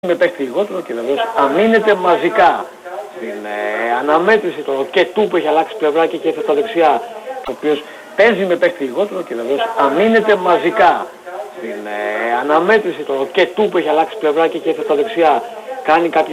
με παίχτη λιγότερο και βεβαίως αμήνεται μαζικά στην αναμέτρηση το και του που έχει αλλάξει πλευρά και έχει έρθει από τα δεξιά, ο οποίος παίζει με παίχτη λιγότερο και βεβαίως αμήνεται μαζικά στην αναμέτρηση το και του που έχει αλλάξει πλευρά και έχει έρθει από τα δεξιά, κάνει κάποιες